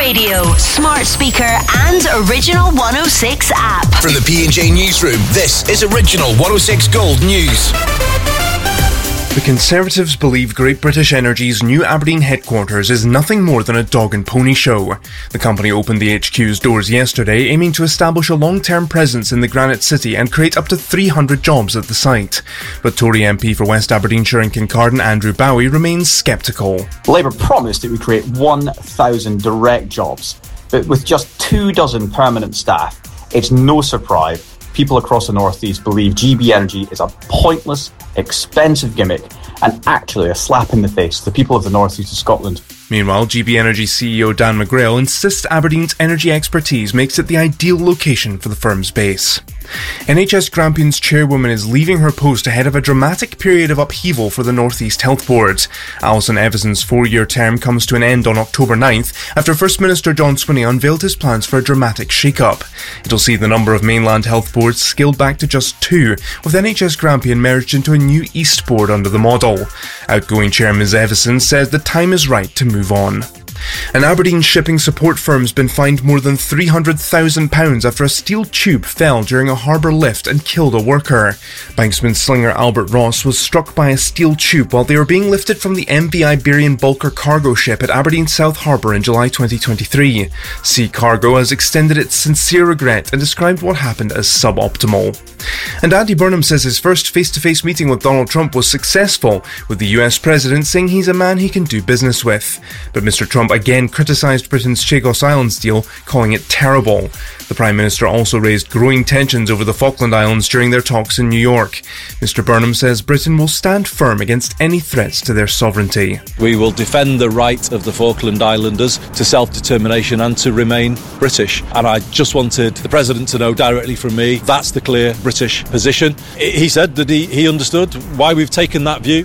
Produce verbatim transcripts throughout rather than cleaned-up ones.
radio, smart speaker and Original one oh six app. From the P and J Newsroom, this is Original one oh six Gold News. The Conservatives believe Great British Energy's new Aberdeen headquarters is nothing more than a dog and pony show. The company opened the H Q's doors yesterday, aiming to establish a long-term presence in the Granite City and create up to three hundred jobs at the site. But Tory M P for West Aberdeenshire and Kincardine Andrew Bowie remains sceptical. Labour promised it would create one thousand direct jobs, but with just two dozen permanent staff, it's no surprise people across the North East believe G B Energy is a pointless, expensive gimmick and actually a slap in the face to the people of the North East of Scotland. Meanwhile, G B Energy C E O Dan McGrail insists Aberdeen's energy expertise makes it the ideal location for the firm's base. N H S Grampians chairwoman is leaving her post ahead of a dramatic period of upheaval for the North East Health Board. Alison Evason's four-year term comes to an end on October ninth after First Minister John Swinney unveiled his plans for a dramatic shake-up. It'll see the number of mainland health boards scaled back to just two, with N H S Grampian merged into a new East Board under the model. Outgoing Chair Miz Evason says the time is right to move on. An Aberdeen shipping support firm's been fined more than three hundred thousand pounds after a steel tube fell during a harbour lift and killed a worker. Banksman slinger Albert Ross was struck by a steel tube while they were being lifted from the M V Iberian bulker cargo ship at Aberdeen South Harbour in July twenty twenty-three. Sea Cargo has extended its sincere regret and described what happened as suboptimal. And Andy Burnham says his first face-to-face meeting with Donald Trump was successful, with the U S president saying he's a man he can do business with. But Mister Trump again criticised Britain's Chagos Islands deal, calling it terrible. The Prime Minister also raised growing tensions over the Falkland Islands during their talks in New York. Mister Burnham says Britain will stand firm against any threats to their sovereignty. We will defend the right of the Falkland Islanders to self-determination and to remain British. And I just wanted the President to know directly from me, that's the clear British position. He said that he, he understood why we've taken that view.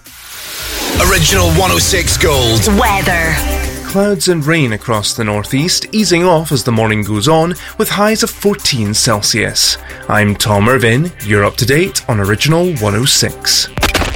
Original one oh six Gold. Weather. Clouds and rain across the northeast, easing off as the morning goes on, with highs of fourteen Celsius. I'm Tom Irvin, you're up to date on Original one oh six.